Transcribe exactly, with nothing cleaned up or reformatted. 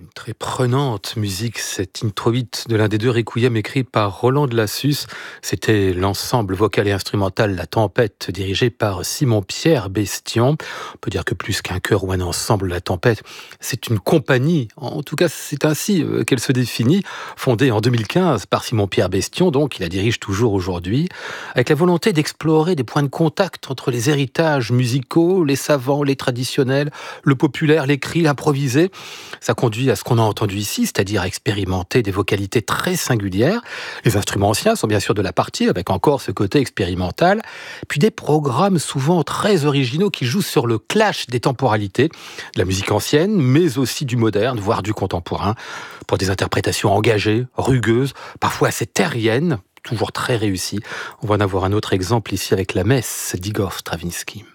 Très prenante musique, cette introïte de l'un des deux requiem écrit par Roland de Lassus. C'était l'ensemble vocal et instrumental La Tempête, dirigé par Simon-Pierre Bestion. On peut dire que plus qu'un chœur ou un ensemble, La Tempête, c'est une compagnie. En tout cas, c'est ainsi qu'elle se définit. Fondée en deux mille quinze par Simon-Pierre Bestion, donc, il la dirige toujours aujourd'hui, avec la volonté d'explorer des points de contact entre les héritages musicaux, les savants, les traditionnels, le populaire, l'écrit, l'improvisé. Ça conduit à ce qu'on a entendu ici, c'est-à-dire à expérimenter des vocalités très singulières. Les instruments anciens sont bien sûr de la partie, avec encore ce côté expérimental. Puis des programmes souvent très originaux qui jouent sur le clash des temporalités, de la musique ancienne, mais aussi du moderne, voire du contemporain, pour des interprétations engagées, rugueuses, parfois assez terriennes, toujours très réussies. On va en avoir un autre exemple ici avec la Messe d'Igor Stravinsky.